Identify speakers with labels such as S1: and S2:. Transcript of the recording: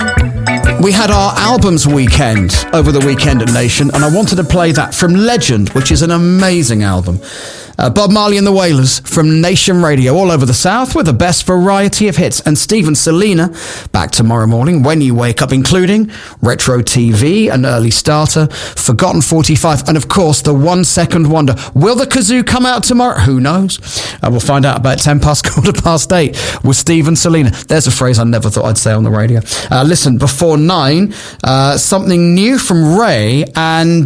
S1: We had our albums weekend over the weekend at Nation, and I wanted to play that from Legend, which is an amazing album. Bob Marley and the Wailers from Nation Radio all over the South with the best variety of hits. And Stephen Selena back tomorrow morning when you wake up, including Retro TV, an early starter, Forgotten 45, and of course the 1 Second Wonder. Will the kazoo come out tomorrow? Who knows? We'll find out about 8:10 with Stephen Selena. There's a phrase I never thought I'd say on the radio. Listen, before 9, something new from Ray and